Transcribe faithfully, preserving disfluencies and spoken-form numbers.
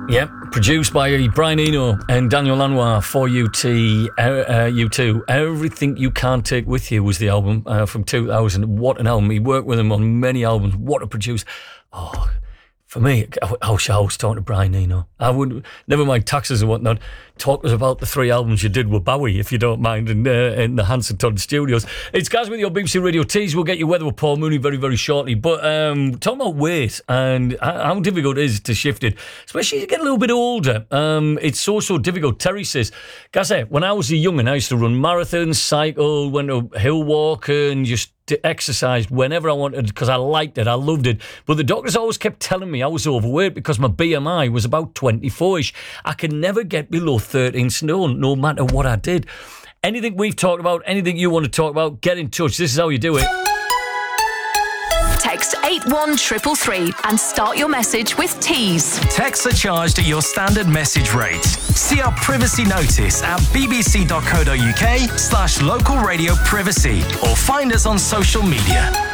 Yep, produced by Brian Eno and Daniel Lanois for U T, uh, uh, U two. Everything You Can't Take With You was the album uh, from two thousand. What an album. He worked with him on many albums. What a producer. Oh, for me, I wish I was talking to Brian Eno. I would, never mind taxes and whatnot, talk to us about the three albums you did with Bowie, if you don't mind, in, uh, in the Hanson Todd Studios. It's Gaz with your B B C Radio Tees. We'll get you weather with Paul Mooney very, very shortly. But um, talking about weight and how difficult it is to shift it, especially as you get a little bit older. Um, it's so, so difficult. Terry says, Gaz, when I was a young'un, I used to run marathons, cycle, went to hill walk and just exercised whenever I wanted because I liked it, I loved it. But the doctors always kept telling me I was overweight because my B M I was about twenty-four-ish. I could never get below thirteen stone, no matter what I did. Anything we've talked about, anything you want to talk about, get in touch. This is how you do it. Text eight one three three three and start your message with Tees. Texts are charged at your standard message rate. See our privacy notice at bbc.co.uk slash local radio privacy or find us on social media.